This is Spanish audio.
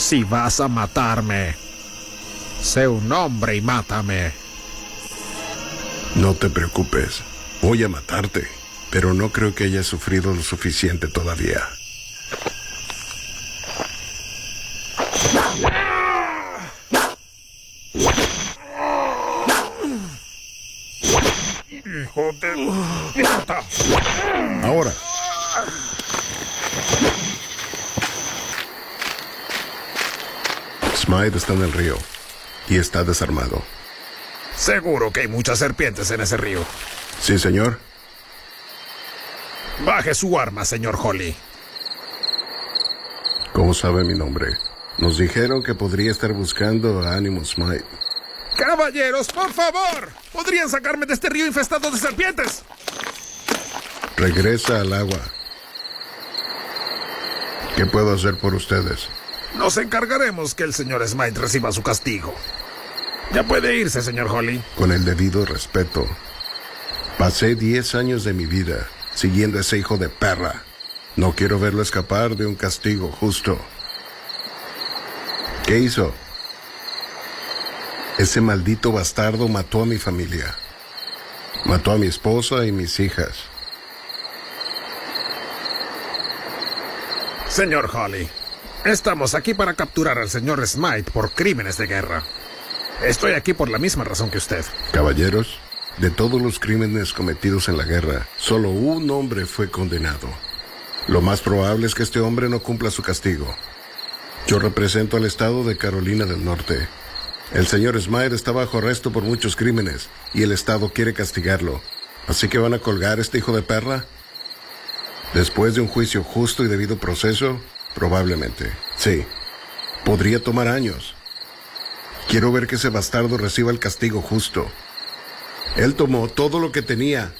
Si vas a matarme, sé un hombre y mátame. No te preocupes, voy a matarte, pero no creo que hayas sufrido lo suficiente todavía. ¡Hijo de puta! Ahora. Smite está en el río y está desarmado. Seguro que hay muchas serpientes en ese río. Sí, señor. Baje su arma, señor Holly. ¿Cómo sabe mi nombre? Nos dijeron que podría estar buscando a Animal Smite. ¡Caballeros, por favor! ¿Podrían sacarme de este río infestado de serpientes? Regresa al agua. ¿Qué puedo hacer por ustedes? Nos encargaremos que el señor Smite reciba su castigo. Ya puede irse, señor Holly. Con el debido respeto. Pasé 10 años de mi vida siguiendo a ese hijo de perra. No quiero verlo escapar de un castigo justo. ¿Qué hizo? Ese maldito bastardo mató a mi familia. Mató a mi esposa y mis hijas. Señor Holly, estamos aquí para capturar al señor Smite por crímenes de guerra. Estoy aquí por la misma razón que usted. Caballeros, de todos los crímenes cometidos en la guerra, solo un hombre fue condenado. Lo más probable es que este hombre no cumpla su castigo. Yo represento al estado de Carolina del Norte. El señor Smite está bajo arresto por muchos crímenes y el estado quiere castigarlo. ¿Así que van a colgar a este hijo de perra? Después de un juicio justo y debido proceso, probablemente. Sí, podría tomar años. Quiero ver que ese bastardo reciba el castigo justo. Él tomó todo lo que tenía